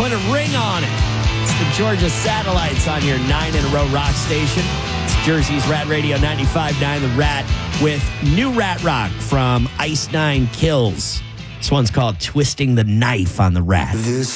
with a ring on it. It's the Georgia Satellites on your 9-in-a-row rock station. It's Jersey's Rat Radio 95.9 The Rat with new Rat Rock from Ice Nine Kills. This one's called Twisting the Knife on the Rat. This